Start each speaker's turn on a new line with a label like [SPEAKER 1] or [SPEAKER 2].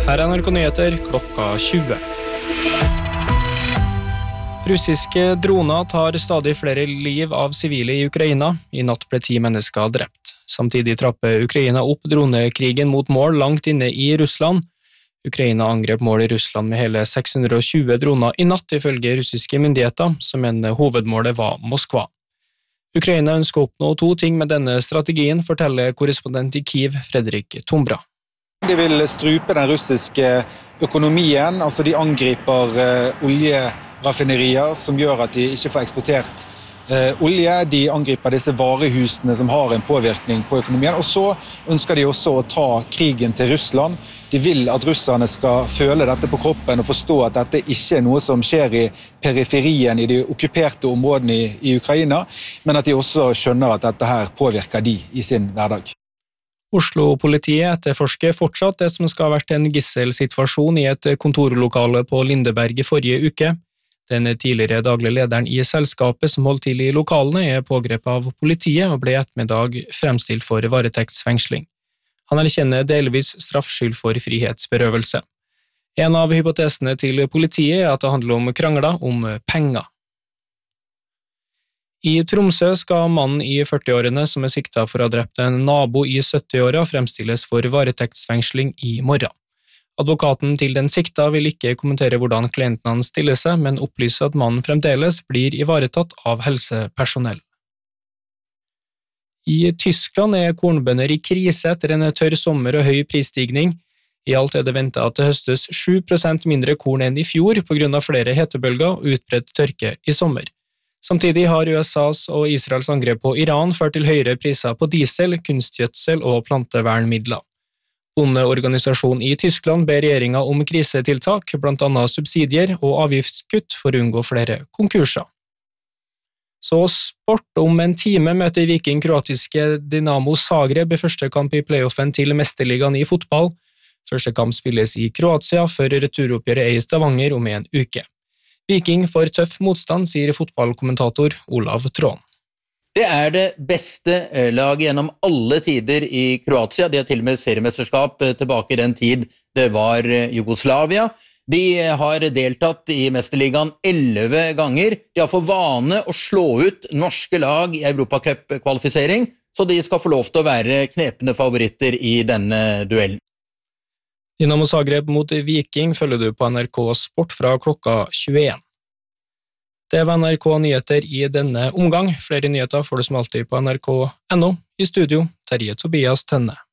[SPEAKER 1] Her er NRK Nyheter klokka 20. Russiske droner tar stadig flere liv av sivile i Ukraina. I natt ble 10 mennesker drept. Samtidig trapper Ukraina opp dronekrigen mot mål langt inne i Russland. Ukraina angrep mål i Russland med hele 620 droner i natt, ifølge russiske myndigheter, som mener hovedmålet var Moskva. Ukraina ønsker å oppnå 2 ting med denne strategien, forteller korrespondent i Kiev, Fredrik Tombra.
[SPEAKER 2] De vil strupe den russiske økonomien, altså de angriper oljeraffinerier som gjør at de ikke får eksportert olje. De angriper disse varehusene som har en påvirkning på økonomien, og så ønsker de også å ta krigen til Russland. De vil at russerne skal føle dette på kroppen og forstå at dette ikke er noe som skjer i periferien i de okkuperte områdene i Ukraina, men at de også skjønner at dette her påvirker de i sin hverdag.
[SPEAKER 1] Oslo-politiet etterforsker fortsatt det som skal ha vært en gisselsituasjon i et kontorlokale på Lindeberg i forrige uke. Den tidligere daglige lederen i selskapet som holdt til i lokalene er pågrepet av politiet og ble i ettermiddag fremstilt for varetektsfengsling. Han erkjenner delvis straffskyld for frihetsberøvelse. En av hypotesene til politiet er at det handler om krangler om penger. I Tromsø skal mannen i 40-årene som er siktet for å ha drept en nabo i 70-åra fremstilles for varetektsfengsling i morgen. Advokaten til den sikta vil ikke kommentere hvordan klienten hans stiller seg, men opplyser at mannen fremdeles blir ivaretatt av helsepersonell. I Tyskland er kornbønder i krise etter en tørr sommer og høy prisstigning. I alt er det ventet at det høstes 7% mindre korn enn i fjor på grunn av flere hetebølger og utbredt tørke i sommer. Samtidig har USAs og Israels angrep på Iran ført til høyere priser på diesel, kunstgjødsel og plantevernmidler. Bondeorganisasjonen i Tyskland ber regjeringen om krisetiltak, blant annet subsidier og avgiftskutt for å unngå flere konkurser. Så sport. Om en time møter Viking kroatiske Dinamo Zagreb i første kamp i playoffen til Mesterligaen i fotball. Første kamp spilles i Kroatia før returoppgjøret er i Stavanger om en uke. Viking får tøff motstand, sier fotballkommentator Olav Trån.
[SPEAKER 3] Det er det beste laget gjennom alle tider i Kroatia. De har til og med seriemesterskap tilbake i den tid det var Jugoslavia. De har deltatt i Mesterligaen 11 ganger. De har for vane å slå ut norske lag i Europacup-kvalifisering, så de skal få lov til å være knepende favoritter i denne duellen.
[SPEAKER 1] Dinamo Zagreb mot Viking følger du på NRK Sport fra klokka 21. Det var NRK Nyheter i denne omgang. Flere nyheter får du som alltid på nrk.no. I studio, Terje Tobias Tønne.